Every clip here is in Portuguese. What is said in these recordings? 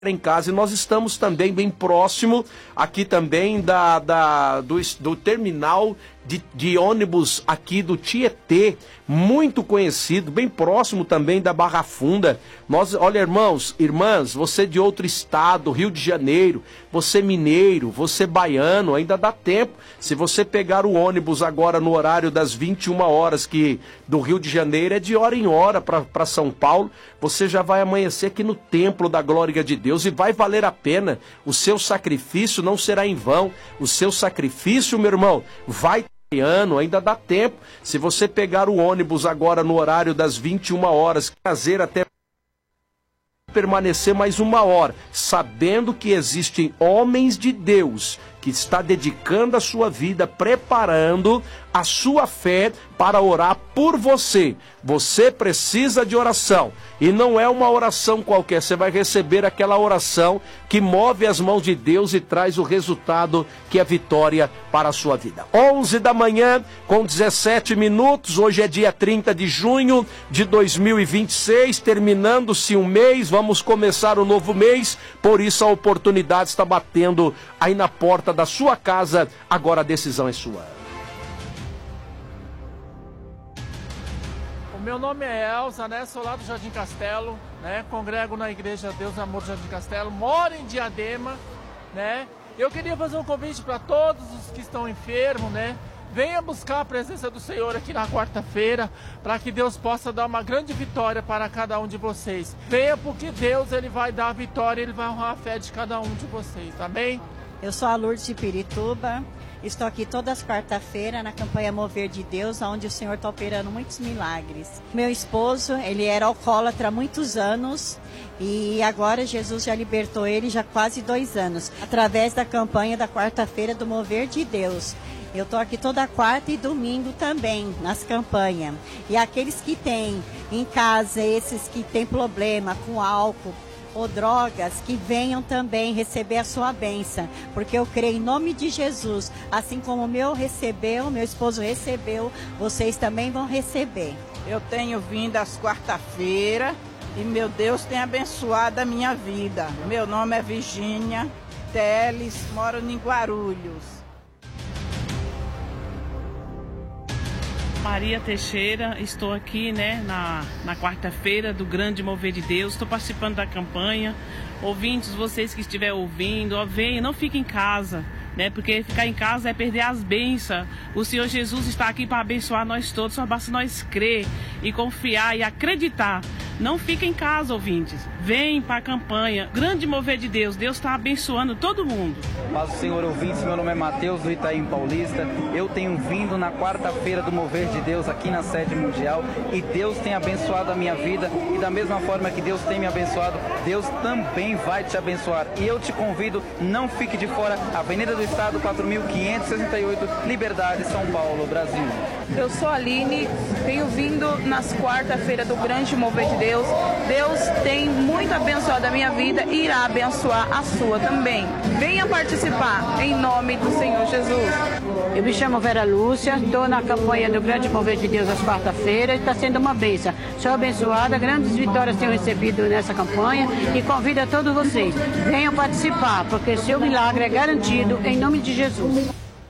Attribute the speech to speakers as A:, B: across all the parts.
A: em casa, e nós estamos também bem próximo aqui também do terminal de ônibus aqui do Tietê, muito conhecido, bem próximo também da Barra Funda. Olha, irmãos, irmãs, você de outro estado, Rio de Janeiro, você mineiro, você baiano, ainda dá tempo. Se você pegar o ônibus agora no horário das 21 horas, que do Rio de Janeiro é de hora em hora para São Paulo, você já vai amanhecer aqui no templo da glória de Deus e vai valer a pena. O seu sacrifício não será em vão. O seu sacrifício, meu irmão, vai ainda dá tempo. Se você pegar o ônibus agora no horário das 21 horas, trazer até permanecer mais 1 hora, sabendo que existem homens de Deus que está dedicando a sua vida, preparando a sua fé para orar por você. Você precisa de oração. E não é uma oração qualquer. Você vai receber aquela oração que move as mãos de Deus e traz o resultado que é vitória para a sua vida. 11 da manhã, com 17 minutos. Hoje é dia 30 de junho de 2026. Terminando-se um mês. Vamos começar o novo mês. Por isso a oportunidade está batendo aí na porta da sua casa. Agora a decisão é sua.
B: Meu nome é Elza, né? Sou lá do Jardim Castelo, né? Congrego na Igreja Deus e Amor do Jardim Castelo, moro em Diadema, né? Eu queria fazer um convite para todos os que estão enfermos, né? Venha buscar a presença do Senhor aqui na quarta-feira, para que Deus possa dar uma grande vitória para cada um de vocês. Venha porque Deus, Ele vai dar a vitória, Ele vai honrar a fé de cada um de vocês, amém?
C: Eu sou a Lourdes de Pirituba. Estou aqui todas as quarta-feiras na campanha Mover de Deus, onde o Senhor está operando muitos milagres. Meu esposo, ele era alcoólatra há muitos anos e agora Jesus já libertou ele já há quase 2 anos, através da campanha da quarta-feira do Mover de Deus. Eu estou aqui toda quarta e domingo também, nas campanhas. E aqueles que têm em casa, esses que têm problema com álcool, ou drogas, que venham também receber a sua bênção, porque eu creio em nome de Jesus, assim como o meu esposo recebeu, vocês também vão receber.
D: Eu tenho vindo às quarta-feiras e meu Deus tem abençoado a minha vida. Meu nome é Virgínia Teles, moro em Guarulhos.
E: Maria Teixeira, estou aqui, né, na quarta-feira do Grande Mover de Deus, estou participando da campanha. Ouvintes, vocês que estiverem ouvindo, venham, não fiquem em casa, né, porque ficar em casa é perder as bênçãos. O Senhor Jesus está aqui para abençoar nós todos, só basta nós crer e confiar e acreditar. Não fiquem em casa, ouvintes, vem para a campanha Grande Mover de Deus, Deus está abençoando todo mundo.
F: Paz do Senhor, ouvintes, meu nome é Mateus, do Itaim Paulista. Eu tenho vindo na quarta-feira do Mover de Deus aqui na sede mundial e Deus tem abençoado a minha vida e da mesma forma que Deus tem me abençoado, Deus também vai te abençoar. E eu te convido, não fique de fora, Avenida do Estado 4.568, Liberdade, São Paulo, Brasil.
G: Eu sou a Aline, tenho vindo nas quarta-feiras do Grande Mover de Deus. Deus tem muito abençoado a minha vida e irá abençoar a sua também. Venha participar em nome do Senhor Jesus.
H: Eu me chamo Vera Lúcia, estou na campanha do Grande Mover de Deus às quarta-feiras, está sendo uma bênção. Sou abençoada, grandes vitórias tenho recebido nessa campanha e convido a todos vocês. Venham participar, porque seu milagre é garantido em nome de Jesus.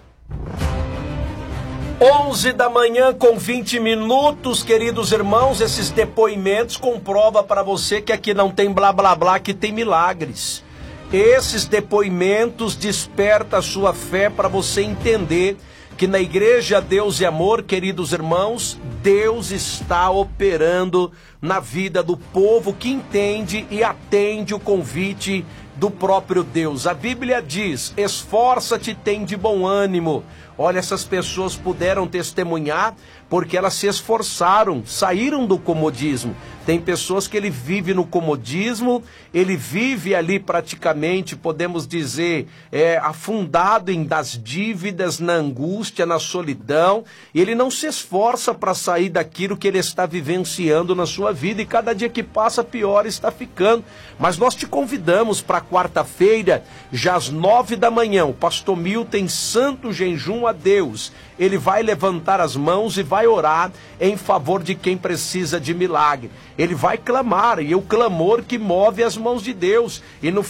A: 11 da manhã com 20 minutos, queridos irmãos, esses depoimentos comprovam para você que aqui não tem blá blá blá, que tem milagres. Esses depoimentos despertam a sua fé para você entender que na Igreja Deus e Amor, queridos irmãos, Deus está operando na vida do povo que entende e atende o convite do próprio Deus. A Bíblia diz: esforça-te, tem de bom ânimo. Olha, essas pessoas puderam testemunhar porque elas se esforçaram, saíram do comodismo. Tem pessoas que ele vive no comodismo, ele vive ali praticamente, podemos dizer, afundado das dívidas, na angústia, na solidão. E ele não se esforça para sair daquilo que ele está vivenciando na sua vida. E cada dia que passa, pior está ficando. Mas nós te convidamos para na quarta-feira, já às 9 da manhã, o pastor Milton em santo jejum a Deus. Ele vai levantar as mãos e vai orar em favor de quem precisa de milagre. Ele vai clamar, e o clamor que move as mãos de Deus. E no